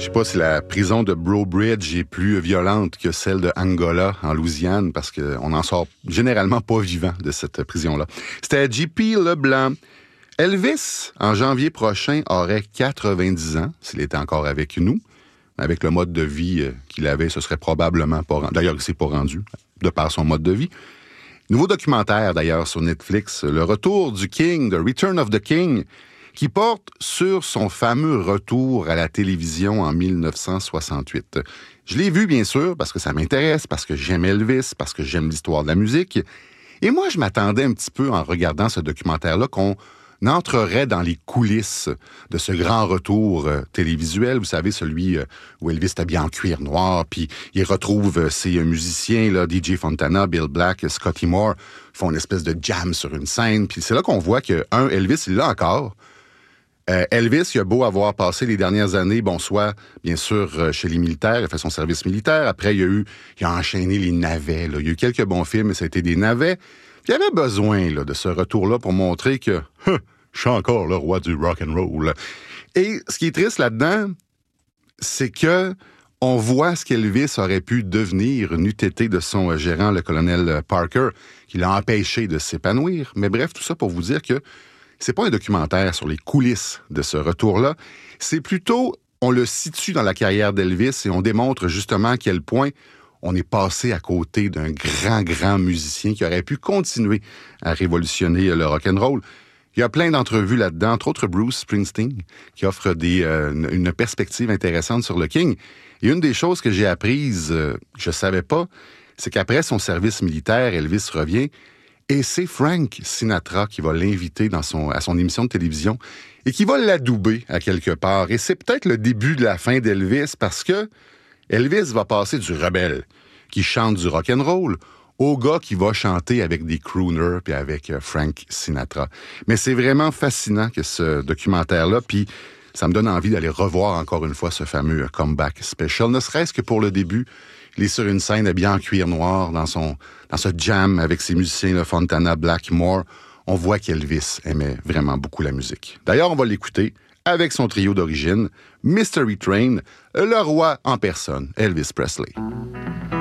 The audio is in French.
Je sais pas si la prison de Breaux Bridge est plus violente que celle de Angola, en Louisiane, parce qu'on n'en sort généralement pas vivant de cette prison-là. C'était J.P. Leblanc. Elvis, en janvier prochain, aurait 90 ans, s'il était encore avec nous. Avec le mode de vie qu'il avait, ce serait probablement pas rendu. D'ailleurs, il s'est pas rendu, de par son mode de vie. Nouveau documentaire, d'ailleurs, sur Netflix, Le Retour du King, The Return of the King, qui porte sur son fameux retour à la télévision en 1968. Je l'ai vu, bien sûr, parce que ça m'intéresse, parce que j'aime Elvis, parce que j'aime l'histoire de la musique. Et moi, je m'attendais un petit peu, en regardant ce documentaire-là, qu'on entrerait dans les coulisses de ce grand retour télévisuel. Vous savez, celui où Elvis est habillé en cuir noir, puis il retrouve ses musiciens, là, DJ Fontana, Bill Black, Scotty Moore, font une espèce de jam sur une scène. Puis c'est là qu'on voit que, Elvis, il l'a encore. Elvis, il a beau avoir passé les dernières années, soit, bien sûr, chez les militaires, il a fait son service militaire. Après, il a enchaîné les navets, là. Il y a eu quelques bons films, mais ça a été des navets. Puis il avait besoin, là, de ce retour-là pour montrer que je suis encore le roi du rock and roll. Et ce qui est triste là-dedans, c'est que on voit ce qu'Elvis aurait pu devenir n'eût été de son gérant, le colonel Parker, qui l'a empêché de s'épanouir. Mais bref, tout ça pour vous dire que c'est pas un documentaire sur les coulisses de ce retour-là. C'est plutôt, on le situe dans la carrière d'Elvis et on démontre justement à quel point on est passé à côté d'un grand musicien qui aurait pu continuer à révolutionner le rock'n'roll. Il y a plein d'entrevues là-dedans, entre autres Bruce Springsteen, qui offre une perspective intéressante sur le King. Et une des choses que j'ai apprises, je savais pas, c'est qu'après son service militaire, Elvis revient, et c'est Frank Sinatra qui va l'inviter à son émission de télévision et qui va l'adouber à quelque part. Et c'est peut-être le début de la fin d'Elvis, parce que Elvis va passer du rebelle qui chante du rock'n'roll au gars qui va chanter avec des crooners puis avec Frank Sinatra. Mais c'est vraiment fascinant que ce documentaire-là, puis ça me donne envie d'aller revoir encore une fois ce fameux comeback special, ne serait-ce que pour le début. Il est sur une scène habillé en cuir noir dans ce jam avec ses musiciens, là, Fontana, Black, Moore. On voit qu'Elvis aimait vraiment beaucoup la musique. D'ailleurs, on va l'écouter avec son trio d'origine, Mystery Train, le roi en personne, Elvis Presley.